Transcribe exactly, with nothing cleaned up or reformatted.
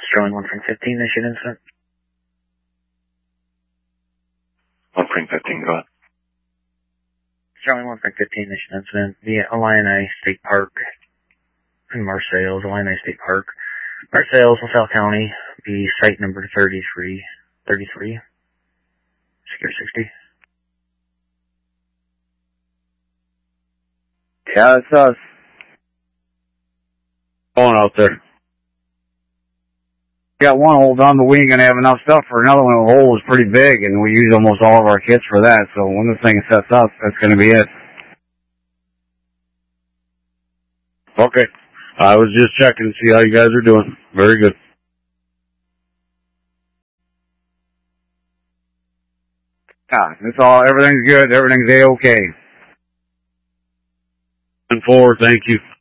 Sterling one Frank fifteen, issue incident. one Frank fifteen, go ahead. Sterling one Frank fifteen, issue incident. The Illini State Park in Marseilles, Illini State Park. Marseilles, LaSalle County, be site number thirty-three, thirty-three, secure sixty. Yeah, it's us. Going out there. We got one hole done, but we ain't gonna have enough stuff for another one. The hole is pretty big, and we use almost all of our kits for that. So when this thing sets up, that's gonna be it. Okay. I was just checking to see how you guys are doing. Very good. Yeah, it's all, everything's good. Everything's A-okay. And forward, thank you.